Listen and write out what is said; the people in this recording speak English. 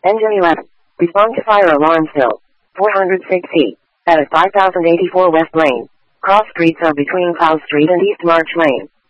Engine 11. Respond to fire alarm still. 406C. At 5084 West Lane. Cross streets are between Cloud Street and East March Lane.